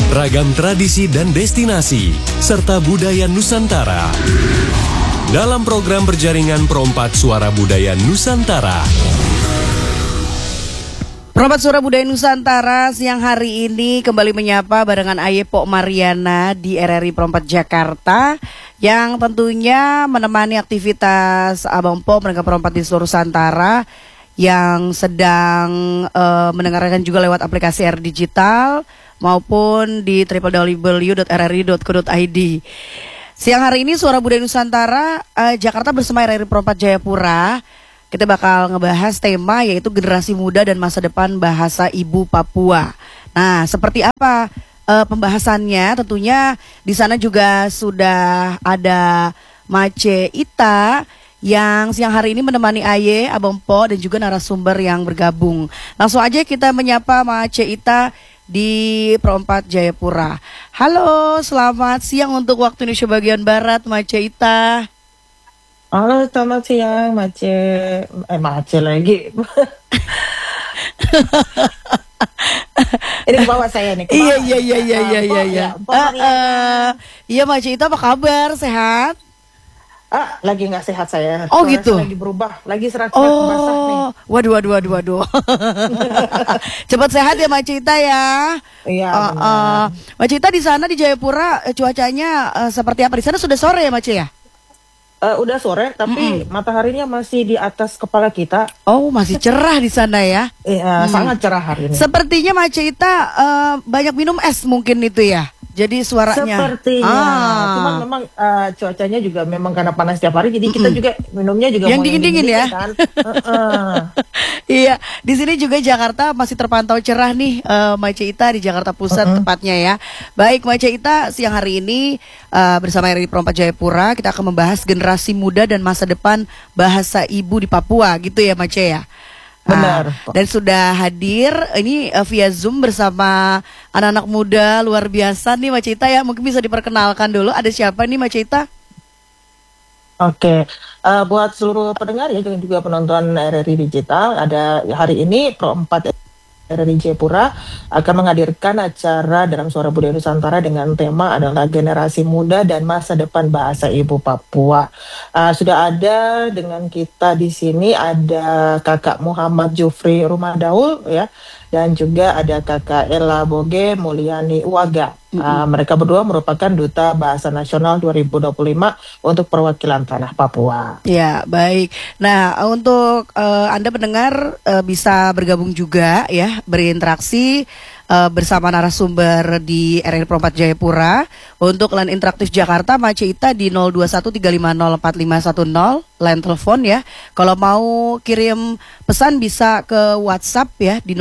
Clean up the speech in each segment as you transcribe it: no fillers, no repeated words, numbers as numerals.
ragam tradisi dan destinasi, serta budaya Nusantara. Dalam program berjaringan Perompak Suara Budaya Nusantara. Perompak Suara Budaya Nusantara siang hari ini kembali menyapa barengan Aye Pok Mariana di RRI Perompak Jakarta, yang tentunya menemani aktivitas Abang Po mereka perompak di seluruh Nusantara yang sedang mendengarkan juga lewat aplikasi R Digital maupun di www.rri.co.id. Siang hari ini Suara Budaya Nusantara Jakarta bersama RRI Perompak Jayapura, kita bakal ngebahas tema yaitu generasi muda dan masa depan bahasa ibu Papua. Nah, seperti apa pembahasannya? Tentunya di sana juga sudah ada Mace Ita yang siang hari ini menemani Aye, Abang Po dan juga narasumber yang bergabung. Langsung aja kita menyapa Mace Ita di Perompak Jayapura. Halo, selamat siang untuk waktu Indonesia bagian Barat, Mace Ita. Halo, selamat siang, Mace. Mace lagi. Ini ke bawah saya nih. Iya. Iya, Mace Ita, apa kabar? Sehat? Lagi nggak sehat saya. Oh gitu. Lagi berubah, lagi serat-serat basah nih. Waduh. Cepat sehat ya Mace Ita ya. Iya. Mace Ita di sana di Jayapura cuacanya seperti apa? Di sana sudah sore ya Mace ya? Udah sore, tapi mataharinya masih di atas kepala kita. Oh, masih cerah di sana ya? Iya, sangat cerah hari ini. Sepertinya Mace Ita banyak minum es mungkin itu ya? Jadi suaranya. Sepertinya. Cuman memang cuacanya juga memang karena panas setiap hari, jadi kita juga minumnya juga yang dingin-dingin ya. Kan? Iya, di sini juga Jakarta masih terpantau cerah nih, Mace Ita di Jakarta Pusat tepatnya ya. Baik Mace Ita, siang hari ini bersama RRI Perompak Jayapura kita akan membahas generasi muda dan masa depan bahasa ibu di Papua gitu ya Mace ya. Benar. Dan sudah hadir ini via Zoom bersama anak-anak muda luar biasa nih Mace Ita ya. Mungkin bisa diperkenalkan dulu, ada siapa nih Mace Ita? Oke, buat seluruh pendengar ya juga penonton RRI Digital, ada hari ini Perompak RRI Jayapura akan menghadirkan acara dalam Suara Budaya Nusantara dengan tema adalah generasi muda dan masa depan bahasa ibu Papua. Sudah ada dengan kita di sini ada Kakak Muhammad Jufri Rumadaul ya, dan juga ada Kakak Ella Boge Mulyani Uwaga. Mereka berdua merupakan Duta Bahasa Nasional 2025 untuk perwakilan tanah Papua. Ya, baik. Nah, untuk Anda pendengar bisa bergabung juga ya, berinteraksi bersama narasumber di RRI Perompak Jayapura. Untuk line interaktif Jakarta, Mace Ita di 0213504510, line telepon ya. Kalau mau kirim pesan bisa ke WhatsApp ya di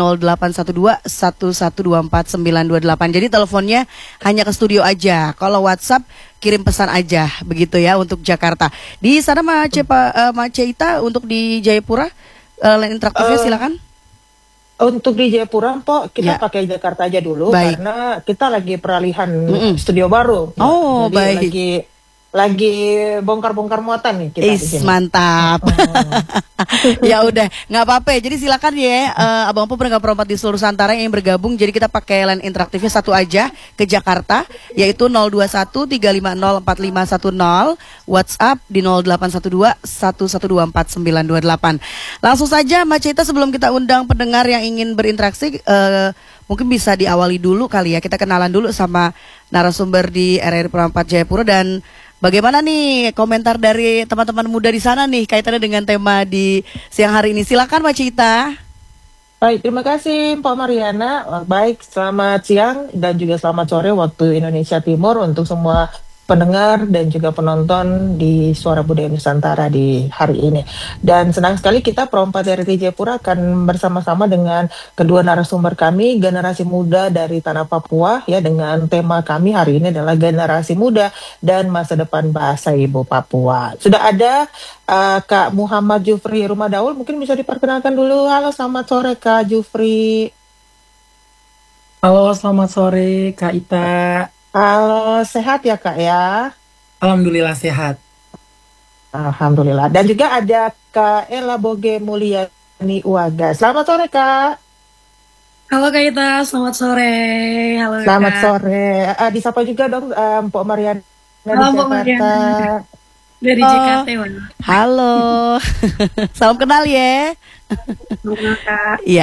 081211242928. Jadi teleponnya hanya ke studio aja. Kalau WhatsApp kirim pesan aja begitu ya untuk Jakarta. Di sana Mace Ita untuk di Jayapura line interaktifnya silakan. Untuk di Jayapura, kita pakai Jakarta aja dulu. Baik. Karena kita lagi peralihan studio baru. Oh, jadi baik. Lagi bongkar-bongkar muatan nih kita di sini. Mantap. Ya udah, nggak apa-apa ya. Jadi silakan ya, Abang Po pendengar perompak di seluruh Nusantara yang bergabung. Jadi kita pakai line interaktifnya satu aja ke Jakarta, yaitu 0213504510, WhatsApp di 081211242928. Langsung saja Mace Ita, sebelum kita undang pendengar yang ingin berinteraksi, mungkin bisa diawali dulu kali ya. Kita kenalan dulu sama narasumber di RRI Perompak Jayapura, dan bagaimana nih komentar dari teman-teman muda di sana nih kaitannya dengan tema di siang hari ini. Silakan Mace Ita. Baik, terima kasih Pak Mariana. Baik, selamat siang dan juga selamat sore waktu Indonesia Timur untuk semua pendengar dan juga penonton di Suara Budaya Nusantara di hari ini. Dan senang sekali kita Perompak RRI Jayapura akan bersama-sama dengan kedua narasumber kami, generasi muda dari tanah Papua ya, dengan tema kami hari ini adalah generasi muda dan masa depan bahasa ibu Papua. Sudah ada Kak Muhammad Jufri Rumadaul, mungkin bisa diperkenalkan dulu. Halo, selamat sore Kak Jufri. Halo, selamat sore Kak Ita. Halo, sehat ya Kak ya? Alhamdulillah sehat. Alhamdulillah. Dan juga ada Kak Ella Boge Mulyani Uwaga. Selamat sore Kak. Halo Kak Ita, selamat sore. Halo Selamat Kak. sore. Disapa juga dong Mpok Mariana di Halo Mbak Jakarta. Mariana dari Oh, JKT, Wan. halo. Salam kenal ya. Halo Kak. Iya.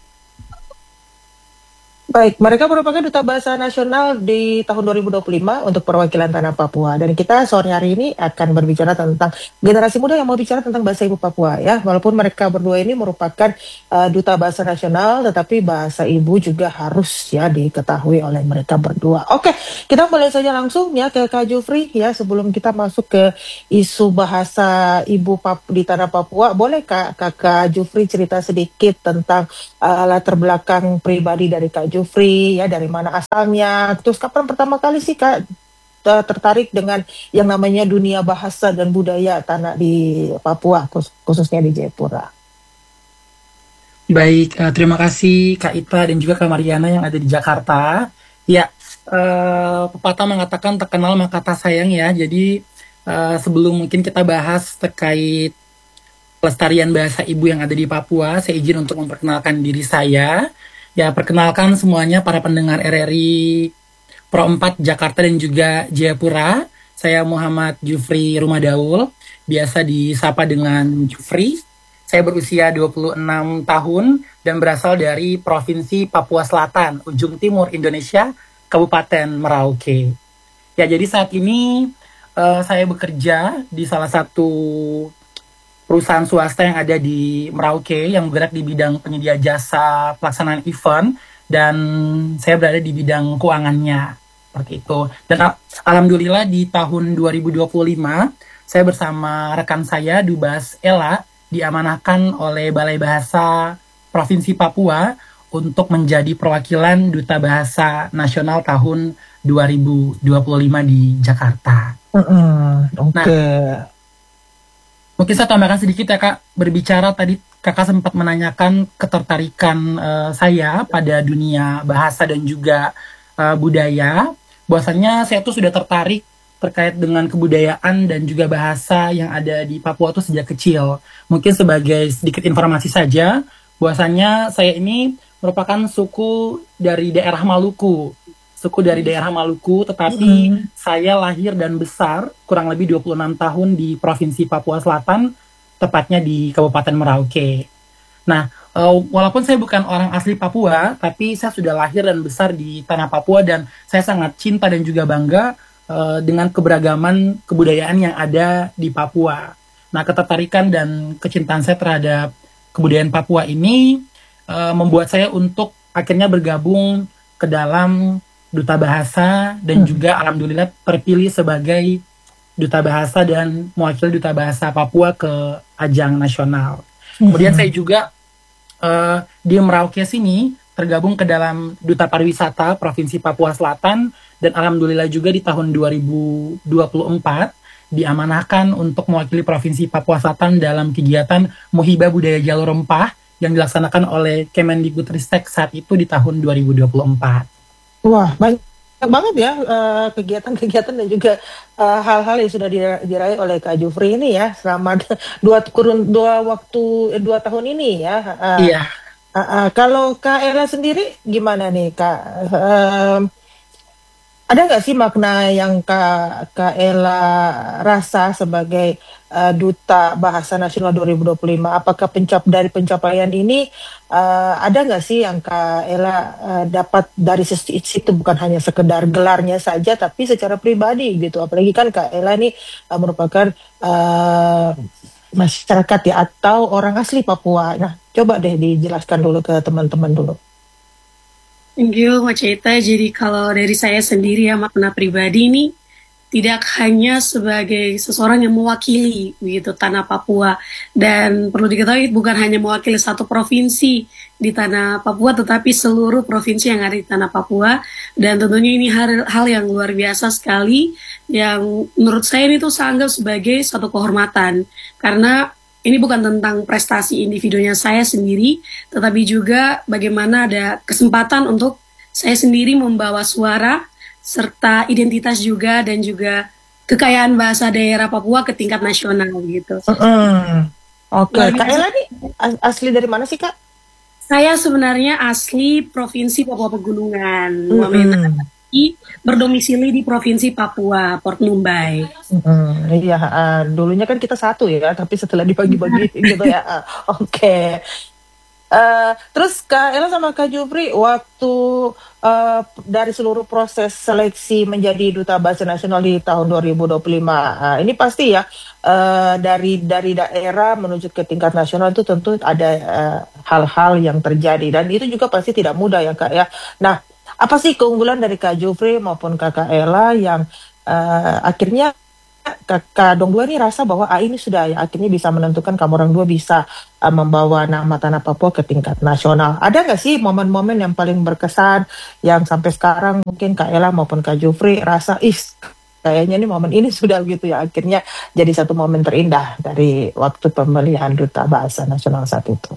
Baik, mereka merupakan Duta Bahasa Nasional di tahun 2025 untuk perwakilan Tanah Papua. Dan kita sore hari ini akan berbicara tentang generasi muda yang mau bicara tentang bahasa ibu Papua ya. Walaupun mereka berdua ini merupakan Duta Bahasa Nasional, tetapi bahasa ibu juga harus ya diketahui oleh mereka berdua. Oke, kita mulai saja langsung ya ke Kak Jufri ya sebelum kita masuk ke isu bahasa ibu di Tanah Papua. Boleh Kak Jufri cerita sedikit tentang latar belakang pribadi dari Kak Jufri ya, dari mana asalnya, terus kapan pertama kali sih Kak tertarik dengan yang namanya dunia bahasa dan budaya tanah di Papua, khususnya di Jayapura. Baik, terima kasih Kak Ita dan juga Kak Mariana yang ada di Jakarta. Ya, pepatah mengatakan tak kenal maka tak sayang ya. Jadi sebelum mungkin kita bahas terkait pelestarian bahasa ibu yang ada di Papua, saya izin untuk memperkenalkan diri saya. Ya, perkenalkan semuanya para pendengar RRI Pro 4 Jakarta dan juga Jayapura. Saya Muhammad Jufri Rumadaul, biasa disapa dengan Jufri. Saya berusia 26 tahun dan berasal dari Provinsi Papua Selatan, ujung timur Indonesia, Kabupaten Merauke. Ya, jadi saat ini saya bekerja di salah satu perusahaan swasta yang ada di Merauke yang bergerak di bidang penyedia jasa pelaksanaan event, dan saya berada di bidang keuangannya seperti itu. Dan alhamdulillah di tahun 2025 saya bersama rekan saya Dubas Ella diamanahkan oleh Balai Bahasa Provinsi Papua untuk menjadi perwakilan Duta Bahasa Nasional tahun 2025 di Jakarta. Oke. Nah, mungkin saya tambahkan sedikit ya Kak, berbicara tadi Kakak sempat menanyakan ketertarikan saya pada dunia bahasa dan juga budaya. Bahwasannya saya tuh sudah tertarik terkait dengan kebudayaan dan juga bahasa yang ada di Papua tuh sejak kecil. Mungkin sebagai sedikit informasi saja, bahwasannya saya ini merupakan suku dari daerah Maluku. Suku dari daerah Maluku, tetapi saya lahir dan besar kurang lebih 26 tahun di Provinsi Papua Selatan, tepatnya di Kabupaten Merauke. Nah, walaupun saya bukan orang asli Papua, tapi saya sudah lahir dan besar di tanah Papua dan saya sangat cinta dan juga bangga dengan keberagaman kebudayaan yang ada di Papua. Nah, ketertarikan dan kecintaan saya terhadap kebudayaan Papua ini membuat saya untuk akhirnya bergabung ke dalam Duta Bahasa dan juga alhamdulillah terpilih sebagai Duta Bahasa dan mewakili Duta Bahasa Papua ke ajang nasional. Kemudian saya juga di Merauke sini tergabung ke dalam Duta Pariwisata Provinsi Papua Selatan dan alhamdulillah juga di tahun 2024 diamanahkan untuk mewakili Provinsi Papua Selatan dalam kegiatan Muhibah Budaya Jalur Rempah yang dilaksanakan oleh Kemendikbudristek saat itu di tahun 2024. Wah, banyak banget ya kegiatan-kegiatan dan juga hal-hal yang sudah diraih oleh Kak Jufri ini ya selama dua tahun ini ya. Iya. Kalau Kak Ella sendiri gimana nih Kak? Ada nggak sih makna yang Kak Ella rasa sebagai Duta Bahasa Nasional 2025? Apakah dari pencapaian ini ada nggak sih yang Kak Ella dapat dari situ, bukan hanya sekedar gelarnya saja, tapi secara pribadi gitu? Apalagi kan Kak Ella ini merupakan masyarakat ya atau orang asli Papua. Nah, coba deh dijelaskan dulu ke teman-teman dulu. Thank you Mbak Cita. Jadi kalau dari saya sendiri ya, makna pribadi ini tidak hanya sebagai seseorang yang mewakili begitu tanah Papua, dan perlu diketahui bukan hanya mewakili satu provinsi di tanah Papua tetapi seluruh provinsi yang ada di tanah Papua. Dan tentunya ini hal yang luar biasa sekali yang menurut saya ini tuh saya anggap sebagai satu kehormatan, karena ini bukan tentang prestasi individunya saya sendiri, tetapi juga bagaimana ada kesempatan untuk saya sendiri membawa suara serta identitas juga dan juga kekayaan bahasa daerah Papua ke tingkat nasional gitu. Oke, Kak Ella nih asli dari mana sih Kak? Saya sebenarnya asli Provinsi Papua Pegunungan, Wamena, berdomisili di Provinsi Papua, Port Numbai. Iya, dulunya kan kita satu ya, tapi setelah dibagi-bagi gitu ya. Oke. Terus Kak Ella sama Kak Jufri, waktu dari seluruh proses seleksi menjadi Duta Bahasa Nasional di tahun 2025, ini pasti ya dari daerah menuju ke tingkat nasional itu tentu ada hal-hal yang terjadi dan itu juga pasti tidak mudah ya Kak ya. Nah, apa sih keunggulan dari Kak Jufri maupun Kak Ella yang akhirnya Kakak Dong dua ini rasa bahwa ini sudah ya akhirnya bisa menentukan kamu orang dua bisa membawa nama tanah Papua ke tingkat nasional. Ada nggak sih momen-momen yang paling berkesan yang sampai sekarang mungkin Kak Ella maupun Kak Jufri rasa kayaknya nih momen ini sudah gitu ya akhirnya jadi satu momen terindah dari waktu pemilihan Duta Bahasa Nasional saat itu.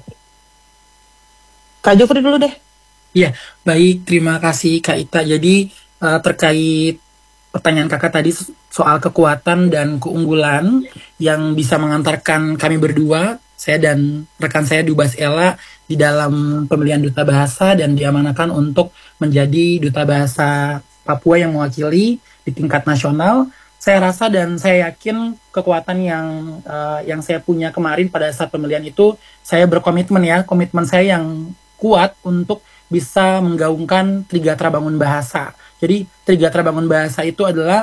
Kak Jufri dulu deh. Iya, baik, terima kasih Kak Ita. Jadi terkait pertanyaan kakak tadi soal kekuatan dan keunggulan yang bisa mengantarkan kami berdua, saya dan rekan saya Dubas Ella di dalam pemilihan Duta Bahasa dan diamanahkan untuk menjadi Duta Bahasa Papua yang mewakili di tingkat nasional. Saya rasa dan saya yakin kekuatan yang saya punya kemarin pada saat pemilihan itu, saya berkomitmen ya, komitmen saya yang kuat untuk bisa menggaungkan Trigatra Bangun Bahasa. Jadi Trigatra Bangun Bahasa itu adalah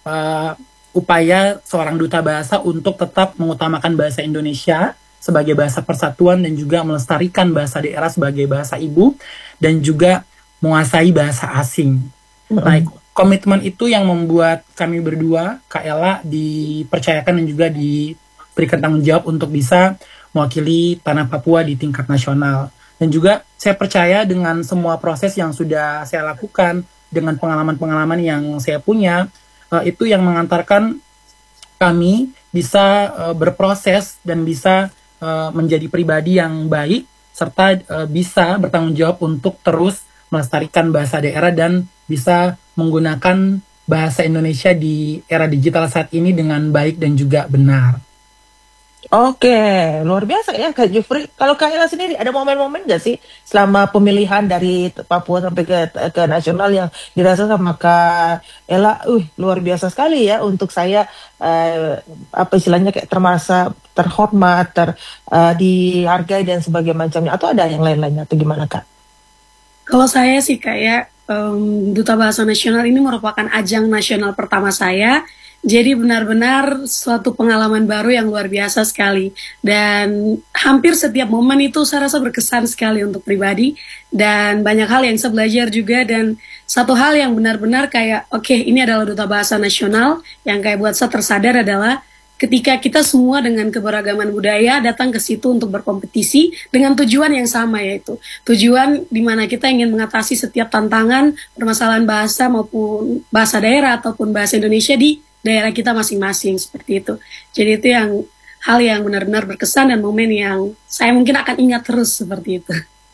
upaya seorang duta bahasa untuk tetap mengutamakan bahasa Indonesia sebagai bahasa persatuan dan juga melestarikan bahasa daerah sebagai bahasa ibu dan juga menguasai bahasa asing. Nah, komitmen itu yang membuat kami berdua, Kak Ella, dipercayakan dan juga diberikan tanggung jawab untuk bisa mewakili tanah Papua di tingkat nasional. Dan juga saya percaya dengan semua proses yang sudah saya lakukan, dengan pengalaman-pengalaman yang saya punya, itu yang mengantarkan kami bisa berproses dan bisa menjadi pribadi yang baik, serta bisa bertanggung jawab untuk terus melestarikan bahasa daerah dan bisa menggunakan bahasa Indonesia di era digital saat ini dengan baik dan juga benar. Oke, luar biasa ya Kak Jufri. Kalau Kak Ella sendiri ada momen-momen nggak sih selama pemilihan dari Papua sampai ke nasional yang dirasa sama Kak Ella, luar biasa sekali ya untuk saya apa istilahnya kayak termasa terhormat, dihargai dan sebagainya macamnya. Atau ada yang lain-lainnya atau gimana Kak? Kalau saya sih kayak Duta Bahasa Nasional ini merupakan ajang nasional pertama saya. Jadi benar-benar suatu pengalaman baru yang luar biasa sekali. Dan hampir setiap momen itu saya rasa berkesan sekali untuk pribadi. Dan banyak hal yang saya belajar juga. Dan satu hal yang benar-benar kayak, oke, ini adalah Duta Bahasa Nasional. Yang kayak buat saya tersadar adalah ketika kita semua dengan keberagaman budaya datang ke situ untuk berkompetisi dengan tujuan yang sama, yaitu tujuan di mana kita ingin mengatasi setiap tantangan, permasalahan bahasa maupun bahasa daerah ataupun bahasa Indonesia di daerah kita masing-masing, seperti itu. Jadi itu hal yang benar-benar berkesan dan momen yang saya mungkin akan ingat terus seperti itu.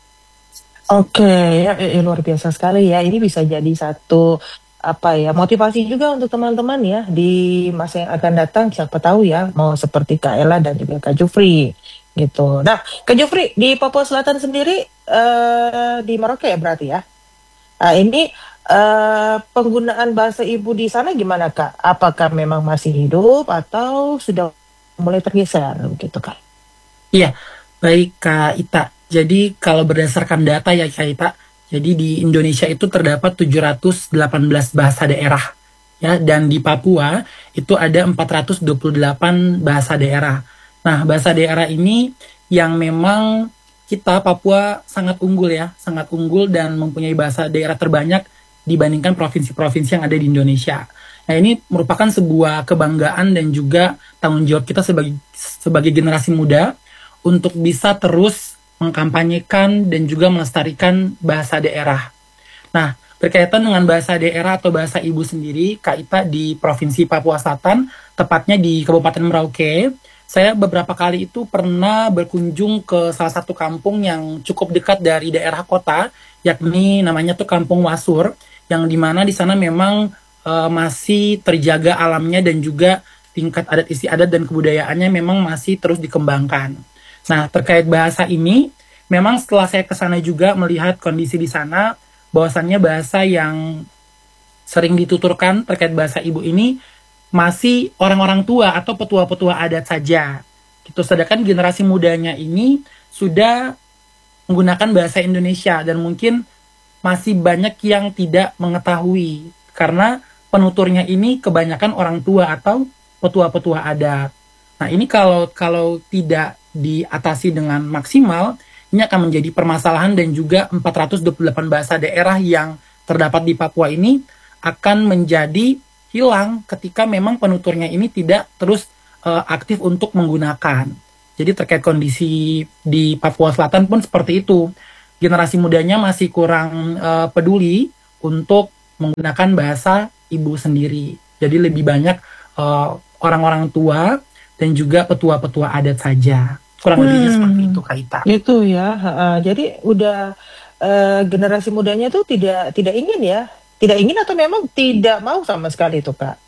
Oke, ya, luar biasa sekali ya. Ini bisa jadi satu motivasi juga untuk teman-teman ya di masa yang akan datang. Siapa tahu ya mau seperti Kak Ella dan juga Kak Jufri gitu. Nah, Kak Jufri di Papua Selatan sendiri di Merauke ya berarti ya. Ini penggunaan bahasa ibu di sana gimana Kak? Apakah memang masih hidup atau sudah mulai tergeser gitu Kak? Iya, baik Kak Ita. Jadi kalau berdasarkan data ya Kak Ita, jadi di Indonesia itu terdapat 718 bahasa daerah. Ya, dan di Papua itu ada 428 bahasa daerah. Nah, bahasa daerah ini yang memang kita Papua sangat unggul ya, sangat unggul dan mempunyai bahasa daerah terbanyak dibandingkan provinsi-provinsi yang ada di Indonesia. Nah, ini merupakan sebuah kebanggaan dan juga tanggung jawab kita sebagai generasi muda untuk bisa terus mengkampanyekan dan juga melestarikan bahasa daerah. Nah, berkaitan dengan bahasa daerah atau bahasa ibu sendiri, Kak Ita di Provinsi Papua Selatan, tepatnya di Kabupaten Merauke, saya beberapa kali itu pernah berkunjung ke salah satu kampung yang cukup dekat dari daerah kota, yakni namanya tuh Kampung Wasur, yang dimana di sana memang masih terjaga alamnya dan juga tingkat adat istiadat dan kebudayaannya memang masih terus dikembangkan. Nah, terkait bahasa ini, memang setelah saya ke sana juga melihat kondisi di sana, bahwasannya bahasa yang sering dituturkan terkait bahasa ibu ini masih orang-orang tua atau petua-petua adat saja. Gitu. Sedangkan generasi mudanya ini sudah menggunakan bahasa Indonesia dan mungkin masih banyak yang tidak mengetahui karena penuturnya ini kebanyakan orang tua atau petua-petua adat. Nah, ini kalau tidak diatasi dengan maksimal, ini akan menjadi permasalahan dan juga 428 bahasa daerah yang terdapat di Papua ini akan menjadi hilang ketika memang penuturnya ini tidak terus aktif untuk menggunakan. Jadi terkait kondisi di Papua Selatan pun seperti itu. Generasi mudanya masih kurang peduli untuk menggunakan bahasa ibu sendiri. Jadi lebih banyak orang-orang tua dan juga petua-petua adat saja. Kurang lebihnya seperti itu, Kak Ita. Itu ya. Jadi udah generasi mudanya tuh tidak ingin ya, tidak ingin atau memang tidak mau sama sekali itu, Kak.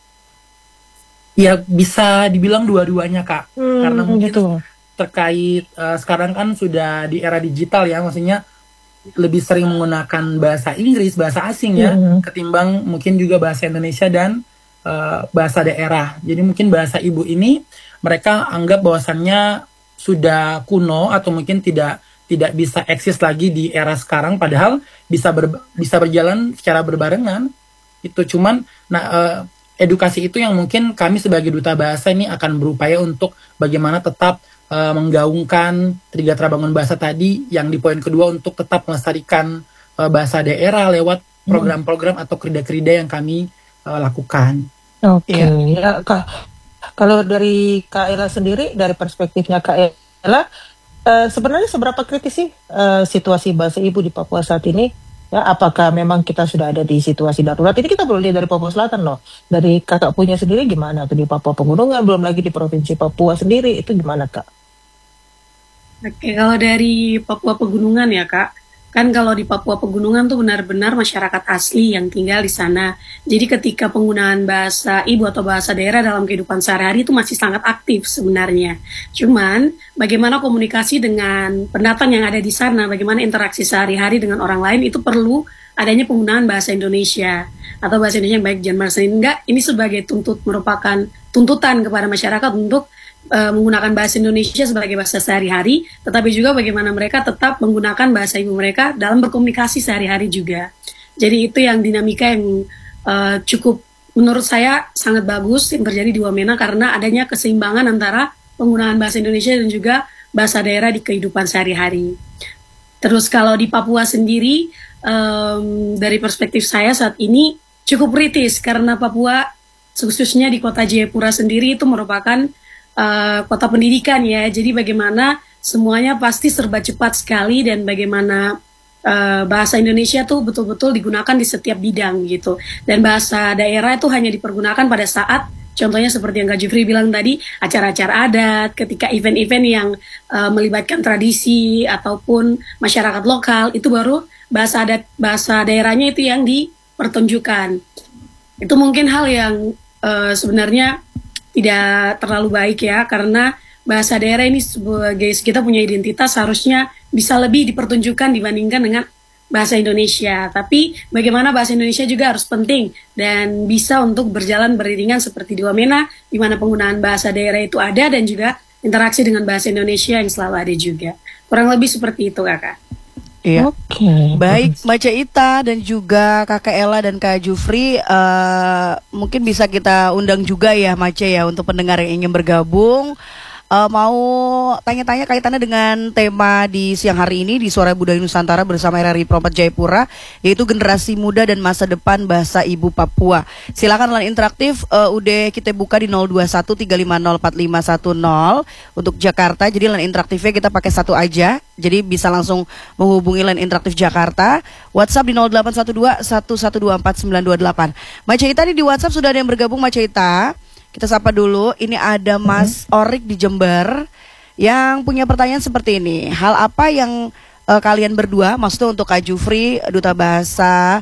Ya bisa dibilang dua-duanya, Kak. Karena mungkin gitu. terkait sekarang kan sudah di era digital ya, maksudnya lebih sering menggunakan bahasa Inggris, bahasa asing ya, ketimbang mungkin juga bahasa Indonesia dan bahasa daerah. Jadi mungkin bahasa ibu ini mereka anggap bahwasannya sudah kuno atau mungkin tidak bisa eksis lagi di era sekarang, padahal bisa berjalan secara berbarengan. Itu cuman edukasi itu yang mungkin kami sebagai duta bahasa ini akan berupaya untuk bagaimana tetap menggaungkan Triga Bangun Bahasa tadi, yang di poin kedua untuk tetap melestarikan bahasa daerah lewat program-program atau kerida-kerida yang kami lakukan. Oke. Ya, Kak. Kalau dari Kak Ella sendiri, dari perspektifnya Kak Ella, sebenarnya seberapa kritis sih situasi bahasa ibu di Papua saat ini? Ya, apakah memang kita sudah ada di situasi darurat? Ini kita belum lihat dari Papua Selatan loh. Dari kakak punya sendiri gimana? Atau di Papua Pegunungan, belum lagi di Provinsi Papua sendiri, itu gimana, Kak? Oke, kalau dari Papua Pegunungan ya Kak, kan kalau di Papua Pegunungan tuh benar-benar masyarakat asli yang tinggal di sana. Jadi ketika penggunaan bahasa ibu atau bahasa daerah dalam kehidupan sehari-hari itu masih sangat aktif sebenarnya. Cuman bagaimana komunikasi dengan pendatang yang ada di sana, bagaimana interaksi sehari-hari dengan orang lain itu perlu adanya penggunaan bahasa Indonesia atau bahasa Indonesia yang baik dan sehingga ini sebagai merupakan tuntutan kepada masyarakat untuk menggunakan bahasa Indonesia sebagai bahasa sehari-hari, tetapi juga bagaimana mereka tetap menggunakan bahasa ibu mereka dalam berkomunikasi sehari-hari juga. Jadi itu yang dinamika yang cukup menurut saya sangat bagus yang terjadi di Wamena karena adanya keseimbangan antara penggunaan bahasa Indonesia dan juga bahasa daerah di kehidupan sehari-hari. Terus kalau di Papua sendiri, dari perspektif saya saat ini cukup kritis karena Papua khususnya di kota Jayapura sendiri itu merupakan kota pendidikan ya, jadi bagaimana semuanya pasti serba cepat sekali dan bagaimana bahasa Indonesia tuh betul-betul digunakan di setiap bidang gitu, dan bahasa daerah itu hanya dipergunakan pada saat contohnya seperti yang Kak Jufri bilang tadi, acara-acara adat, ketika event-event yang melibatkan tradisi ataupun masyarakat lokal, itu baru bahasa daerahnya itu yang dipertunjukkan. Itu mungkin hal yang sebenarnya tidak terlalu baik ya, karena bahasa daerah ini sebagai kita punya identitas harusnya bisa lebih dipertunjukkan dibandingkan dengan bahasa Indonesia. Tapi bagaimana bahasa Indonesia juga harus penting dan bisa untuk berjalan beriringan seperti di Wamena, di mana penggunaan bahasa daerah itu ada dan juga interaksi dengan bahasa Indonesia yang selalu ada juga. Kurang lebih seperti itu, Kakak. Iya. Baik, Mbak Ita dan juga Kakak Ella dan Kak Jufri, mungkin bisa kita undang juga ya Mace ya untuk pendengar yang ingin bergabung. Mau tanya-tanya kaitannya dengan tema di siang hari ini di Suara Budaya Nusantara bersama RRI Pro 4 Jayapura, yaitu generasi muda dan masa depan bahasa ibu Papua. Silakan line interaktif udah kita buka di 0213504510 untuk Jakarta. Jadi line interaktifnya kita pakai satu aja. Jadi bisa langsung menghubungi line interaktif Jakarta. WhatsApp di 081211249228. Mbak Ita ini di WhatsApp sudah ada yang bergabung, Mbak Ita. Kita sapa dulu, ini ada Mas Orik di Jember yang punya pertanyaan seperti ini. Hal apa yang kalian berdua, maksudnya untuk Kak Jufri, Duta Bahasa,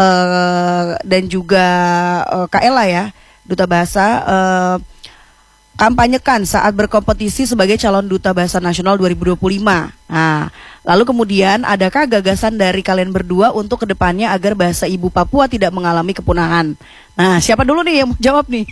dan juga Kak Ella ya, Duta Bahasa, kampanyekan saat berkompetisi sebagai calon duta bahasa nasional 2025. Nah, lalu kemudian adakah gagasan dari kalian berdua untuk kedepannya agar bahasa ibu Papua tidak mengalami kepunahan? Nah, siapa dulu nih yang mau jawab nih?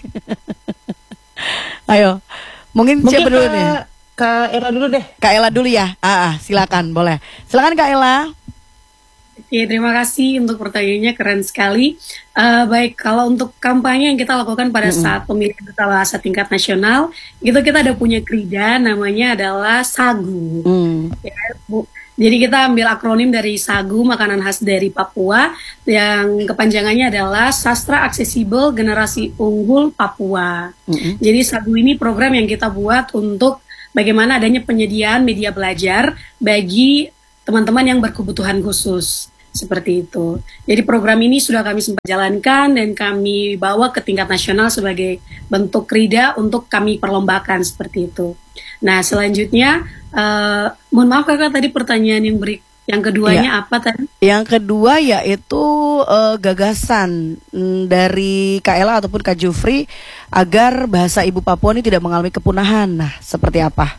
Ayo, mungkin siapa dulu nih? Kak Ella dulu deh. Kak Ella dulu ya. Silakan, boleh. Silakan Kak Ella. Oke, terima kasih untuk pertanyaannya, keren sekali. Baik, kalau untuk kampanye yang kita lakukan pada saat pemilihan duta bahasa tingkat nasional, itu kita ada punya krida, namanya adalah SAGU. Ya, Bu. Jadi kita ambil akronim dari SAGU, makanan khas dari Papua, yang kepanjangannya adalah Sastra Aksesibel Generasi Unggul Papua. Jadi SAGU ini program yang kita buat untuk bagaimana adanya penyediaan media belajar bagi teman-teman yang berkebutuhan khusus, seperti itu. Jadi program ini sudah kami sempat jalankan dan kami bawa ke tingkat nasional sebagai bentuk krida untuk kami perlombakan, seperti itu. Nah, selanjutnya, mohon maaf Kakak, tadi pertanyaan yang keduanya apa tadi? Yang kedua yaitu gagasan dari Kak Ella ataupun Kak Jufri agar bahasa ibu Papua ini tidak mengalami kepunahan. Nah, seperti apa?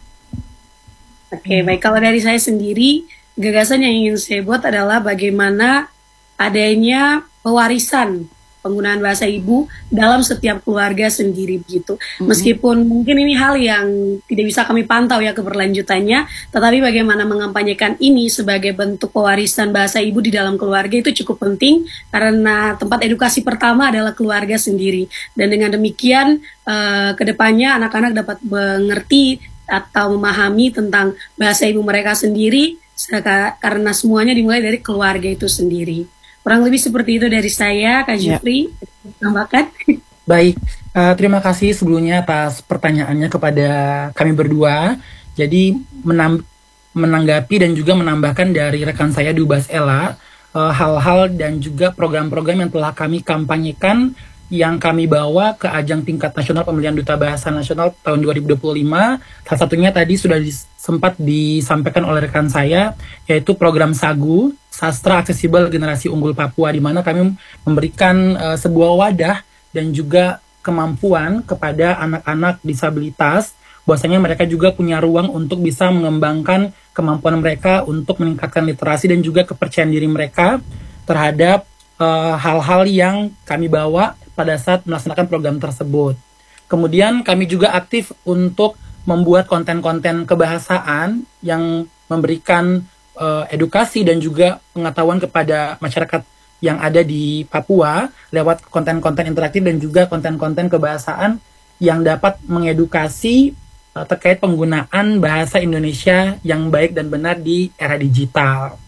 Oke, baik. Kalau dari saya sendiri, gagasan yang ingin saya buat adalah bagaimana adanya pewarisan penggunaan bahasa ibu dalam setiap keluarga sendiri begitu. Meskipun mungkin ini hal yang tidak bisa kami pantau ya keberlanjutannya, tetapi bagaimana mengampanyekan ini sebagai bentuk pewarisan bahasa ibu di dalam keluarga itu cukup penting karena tempat edukasi pertama adalah keluarga sendiri. Dan dengan demikian kedepannya anak-anak dapat mengerti atau memahami tentang bahasa ibu mereka sendiri karena semuanya dimulai dari keluarga itu sendiri. Kurang lebih seperti itu dari saya, Kak Jufri. Tambahkan. Baik, terima kasih sebelumnya atas pertanyaannya kepada kami berdua. Jadi menanggapi dan juga menambahkan dari rekan saya Dubas Ella, hal-hal dan juga program-program yang telah kami kampanyekan yang kami bawa ke ajang tingkat nasional pemilihan duta bahasa nasional tahun 2025. Salah satunya tadi sudah sempat disampaikan oleh rekan saya, yaitu program SAGU, Sastra Aksesibel Generasi Unggul Papua, di mana kami memberikan sebuah wadah dan juga kemampuan kepada anak-anak disabilitas, bahwasanya mereka juga punya ruang untuk bisa mengembangkan kemampuan mereka untuk meningkatkan literasi dan juga kepercayaan diri mereka terhadap hal-hal yang kami bawa pada saat melaksanakan program tersebut. Kemudian kami juga aktif untuk membuat konten-konten kebahasaan yang memberikan edukasi dan juga pengetahuan kepada masyarakat yang ada di Papua lewat konten-konten interaktif dan juga konten-konten kebahasaan yang dapat mengedukasi terkait penggunaan bahasa Indonesia yang baik dan benar di era digital.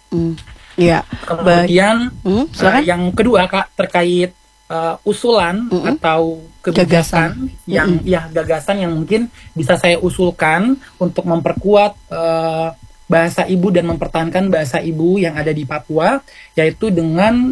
Iya. Kemudian yang kedua Kak, terkait usulan atau kebijakan gagasan yang mungkin bisa saya usulkan untuk memperkuat bahasa ibu dan mempertahankan bahasa ibu yang ada di Papua, yaitu dengan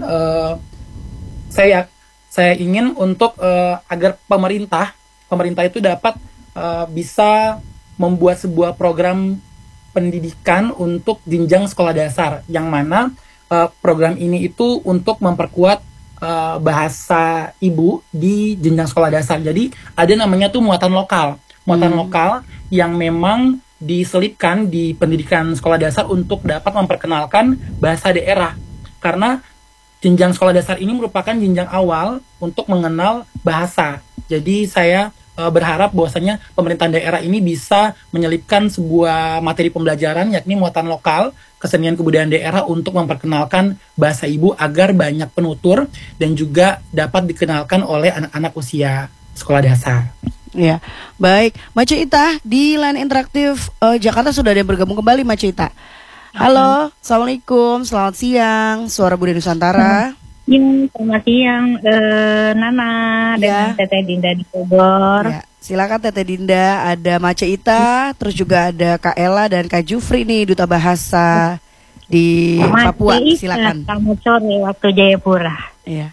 saya ingin untuk agar pemerintah itu dapat bisa membuat sebuah program pendidikan untuk jenjang sekolah dasar, yang mana program ini itu untuk memperkuat bahasa ibu di jenjang sekolah dasar. Jadi ada namanya tuh muatan lokal yang memang diselipkan di pendidikan sekolah dasar untuk dapat memperkenalkan bahasa daerah, karena jenjang sekolah dasar ini merupakan jenjang awal untuk mengenal bahasa. Jadi saya berharap bahwasanya pemerintahan daerah ini bisa menyelipkan sebuah materi pembelajaran yakni muatan lokal, kesenian kebudayaan daerah untuk memperkenalkan bahasa ibu agar banyak penutur dan juga dapat dikenalkan oleh anak-anak usia sekolah dasar. Ya, baik. Mbak Cita, di line interaktif Jakarta sudah ada yang bergabung kembali, Mbak Cita. Halo, Assalamualaikum, selamat siang, Suara Budaya Nusantara. Selamat siang, Nana dan Teteh Dinda di Bogor. Ya, silakan Teteh Dinda, ada Mbak Cita, terus juga ada Kak Ella dan Kak Jufri nih, Duta Bahasa di Papua. Silakan. Selamat sore waktu Jayapura. Iya.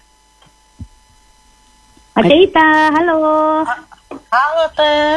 Mbak Cita, halo. Halo Teh.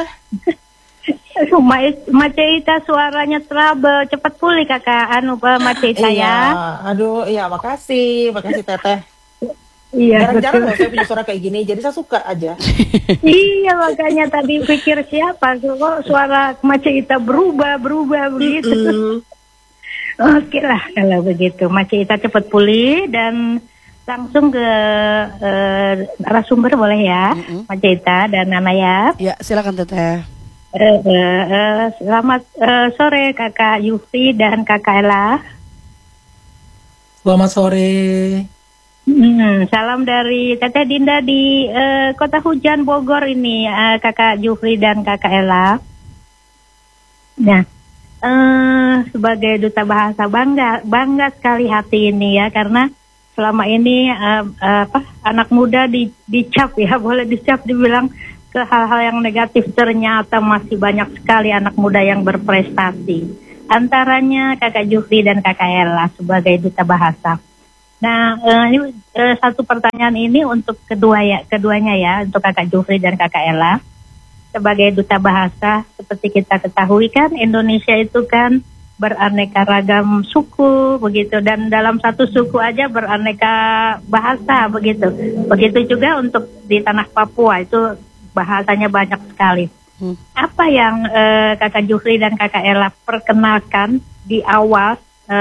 Mbak Cita suaranya trouble, cepat pulih Kakak Mbak Cita ya. Aduh, iya makasih Teteh. Iya, Jarang-jarang betul. loh saya punya suara kayak gini, jadi saya suka aja. Iya, makanya tadi pikir siapa kok suara Mace Ita berubah begitu. Oke lah kalau begitu. Mace Ita cepat pulih dan langsung ke narasumber boleh ya, Mace Ita dan Nana ya. Ya, silakan Teteh. Selamat sore Kakak Yufri dan Kakak Ella. Selamat sore. Salam dari Teteh Dinda di Kota Hujan Bogor ini, Kakak Jufri dan Kakak Ella. Nah, sebagai duta bahasa bangga sekali hati ini ya, karena selama ini anak muda dicap ya, boleh dicap dibilang ke hal-hal yang negatif, ternyata masih banyak sekali anak muda yang berprestasi. Antaranya Kakak Jufri dan Kakak Ella sebagai duta bahasa. Nah, ini satu pertanyaan ini untuk keduanya ya, untuk Kakak Jufri dan Kakak Ella. Sebagai duta bahasa, seperti kita ketahui kan, Indonesia itu kan beraneka ragam suku begitu, dan dalam satu suku aja beraneka bahasa begitu. Begitu juga untuk di tanah Papua itu bahasanya banyak sekali. Apa yang Kakak Jufri dan Kakak Ella perkenalkan di awal?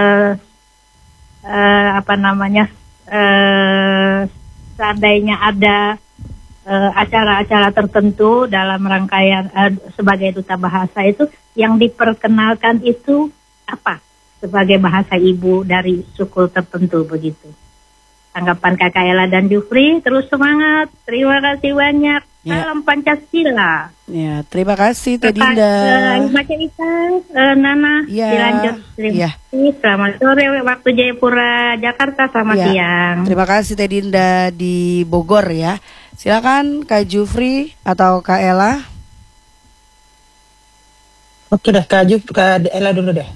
Seandainya ada acara-acara tertentu dalam rangkaian sebagai duta bahasa itu, yang diperkenalkan itu apa sebagai bahasa ibu dari suku tertentu begitu. Tanggapan Kakak Ella dan Jufri, terus semangat, terima kasih banyak. Salam Pancasila. Ya, terima kasih Teh Dinda. Mace Ita, Nana, dilanjut. Terima kasih. Selamat sore waktu Jayapura, Jakarta. Selamat siang. Terima kasih Teh Dinda di Bogor ya. Silakan Kak Jufri atau Kak Ella. Oke deh, Kak Ella dulu deh.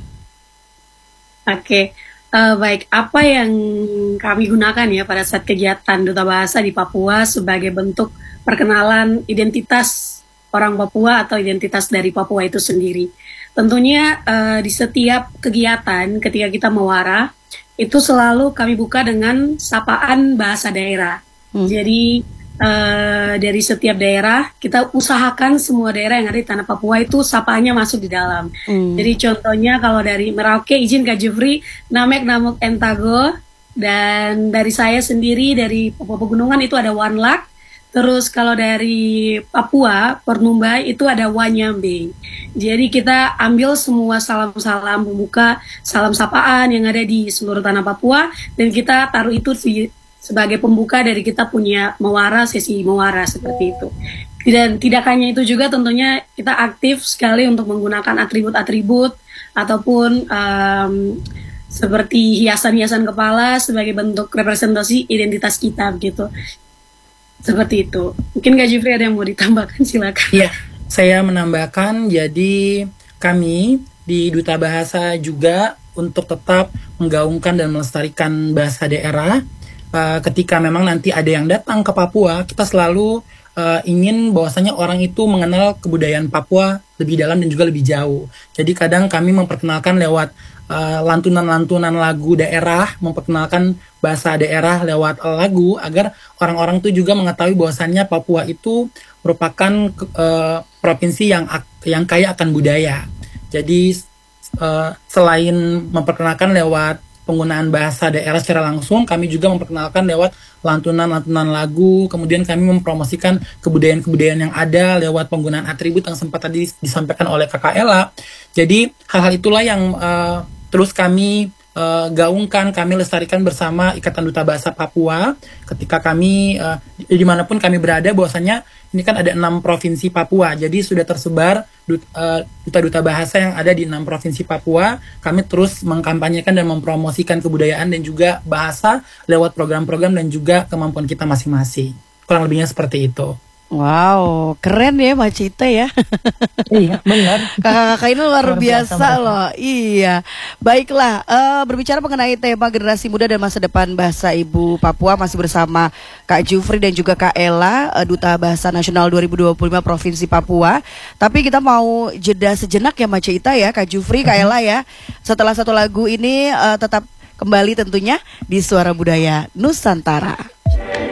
Oke. Baik, apa yang kami gunakan ya pada saat kegiatan Duta Bahasa di Papua sebagai bentuk perkenalan identitas orang Papua atau identitas dari Papua itu sendiri. Tentunya di setiap kegiatan ketika kita mewara, itu selalu kami buka dengan sapaan bahasa daerah. Jadi dari setiap daerah, kita usahakan semua daerah yang ada di tanah Papua itu sapaannya masuk di dalam. Jadi contohnya kalau dari Merauke, izin Kak Jufri, Namek Namuk Entago, dan dari saya sendiri dari Papua Pegunungan itu ada Wanlak. Terus kalau dari Papua, Pernumbai itu ada Wanyambe. Jadi kita ambil semua salam-salam pembuka, salam sapaan yang ada di seluruh tanah Papua, dan kita taruh itu sebagai pembuka dari kita punya mewara, sesi mewara seperti itu. Dan tidak hanya itu juga, tentunya kita aktif sekali untuk menggunakan atribut-atribut ataupun seperti hiasan-hiasan kepala sebagai bentuk representasi identitas kita begitu. Seperti itu. Mungkin Kak Jufri ada yang mau ditambahkan, silakan. Iya, saya menambahkan, jadi kami di Duta Bahasa juga untuk tetap menggaungkan dan melestarikan bahasa daerah. Ketika memang nanti ada yang datang ke Papua, kita selalu ingin bahwasanya orang itu mengenal kebudayaan Papua lebih dalam dan juga lebih jauh. Jadi kadang kami memperkenalkan lewat lantunan-lantunan lagu daerah, memperkenalkan bahasa daerah lewat lagu, agar orang-orang itu juga mengetahui bahwasannya Papua itu merupakan provinsi yang kaya akan budaya. Jadi selain memperkenalkan lewat penggunaan bahasa daerah secara langsung, kami juga memperkenalkan lewat lantunan-lantunan lagu, kemudian kami mempromosikan kebudayaan-kebudayaan yang ada lewat penggunaan atribut yang sempat tadi disampaikan oleh Kakak Ella. Jadi hal-hal itulah yang terus kami gaungkan, kami lestarikan bersama Ikatan Duta Bahasa Papua ketika kami dimanapun kami berada, bahwasanya ini kan ada 6 provinsi Papua, jadi sudah tersebar duta-duta bahasa yang ada di 6 provinsi Papua. Kami terus mengkampanyekan dan mempromosikan kebudayaan dan juga bahasa lewat program-program dan juga kemampuan kita masing-masing. Kurang lebihnya seperti itu. Wow, keren ya Mace Ita ya. Iya, benar. Kakak-kakak ini luar biasa mereka. loh. Iya. Baiklah, berbicara mengenai tema generasi muda dan masa depan bahasa ibu Papua, masih bersama Kak Jufri dan juga Kak Ella, Duta Bahasa Nasional 2025 Provinsi Papua. Tapi kita mau jeda sejenak ya Mace Ita ya, Kak Jufri, Kak Ella ya. Setelah satu lagu ini tetap kembali tentunya di Suara Budaya Nusantara.